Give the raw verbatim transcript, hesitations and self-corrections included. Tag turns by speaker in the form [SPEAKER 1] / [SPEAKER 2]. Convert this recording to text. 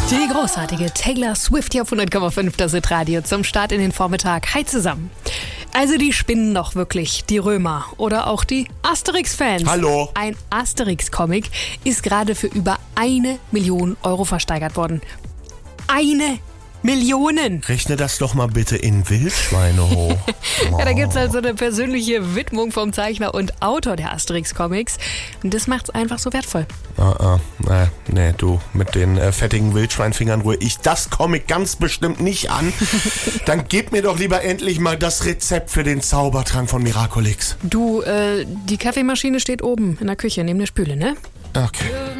[SPEAKER 1] Die großartige Taylor Swift hier auf hundert Komma fünf, das ist Radio zum Start in den Vormittag. Hi zusammen. Also die spinnen doch wirklich, die Römer oder auch die Asterix-Fans.
[SPEAKER 2] Hallo.
[SPEAKER 1] Ein Asterix-Comic ist gerade für über eine Million Euro versteigert worden. Eine Millionen!
[SPEAKER 2] Rechne das doch mal bitte in Wildschweine hoch.
[SPEAKER 1] Ja, da gibt's also eine persönliche Widmung vom Zeichner und Autor der Asterix-Comics. Und das macht's einfach so wertvoll.
[SPEAKER 2] Ah, ah, nee, nee, du, mit den äh, fettigen Wildschweinfingern rühre ich das Comic ganz bestimmt nicht an. Dann gib mir doch lieber endlich mal das Rezept für den Zaubertrank von Miraculix.
[SPEAKER 1] Du, äh, die Kaffeemaschine steht oben in der Küche neben der Spüle, ne?
[SPEAKER 2] Okay.